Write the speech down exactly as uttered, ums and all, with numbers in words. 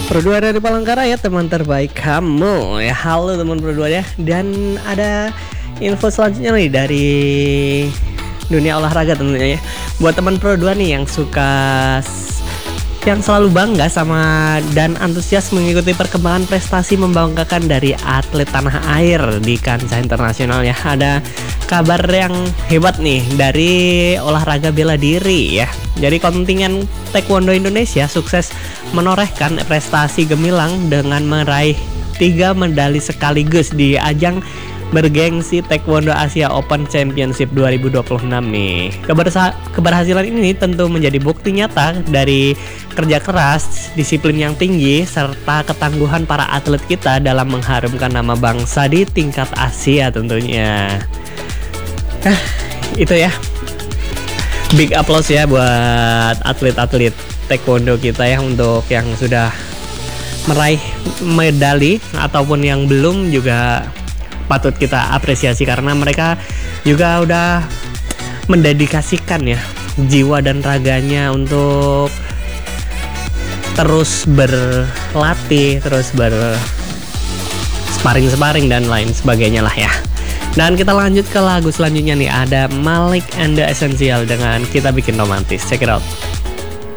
Pro dua dari Palangkaraya, teman terbaik kamu ya. Halo teman Pro dua ya. Dan ada info selanjutnya nih dari dunia olahraga tentunya ya. Buat teman Pro dua nih yang suka yang selalu bangga sama dan antusias mengikuti perkembangan prestasi membanggakan dari atlet tanah air di kancah internasional ya. Ada kabar yang hebat nih dari olahraga bela diri ya. Jadi kontingen Taekwondo Indonesia sukses menorehkan prestasi gemilang dengan meraih tiga medali sekaligus di ajang bergengsi Taekwondo Asia Open Championship dua ribu dua puluh enam nih. Kebersa- keberhasilan ini tentu menjadi bukti nyata dari kerja keras, disiplin yang tinggi, serta ketangguhan para atlet kita dalam mengharumkan nama bangsa di tingkat Asia tentunya. Nah, itu ya. Big applause ya buat atlet-atlet Taekwondo kita ya, untuk yang sudah meraih medali ataupun yang belum juga patut kita apresiasi karena mereka juga udah mendedikasikan ya jiwa dan raganya untuk terus berlatih, terus ber sparring-sparring dan lain sebagainya lah ya. Dan kita lanjut ke lagu selanjutnya nih, ada Malik and the Essential dengan Kita Bikin Romantis. Check it out.